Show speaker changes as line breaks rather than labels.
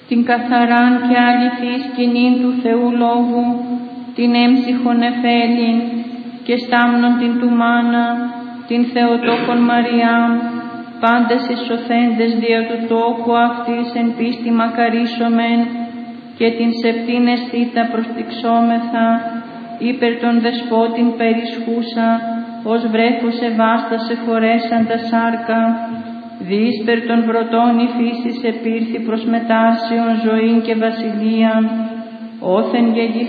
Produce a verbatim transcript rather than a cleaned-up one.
την καθαράν και αληθή σκηνήν του Θεού Λόγου, την έμψυχον εφέλην και στάμνον την του μάνα, την Θεοτόκον Μαριάμ, πάντες οι σωθέντες δια του τόκου αυτής εν πίστη μακαρίσομεν, και την σεπτήν αισθήτα προστιξόμεθα, υπερ των δεσπότην περισχούσα, ως βρέφος ευάστασε φορέσαν τα σάρκα, δίσπερ των πρωτών η φύσης επήρθη προς μετάσιον ζωήν και βασιλείαν, όθεν γεγι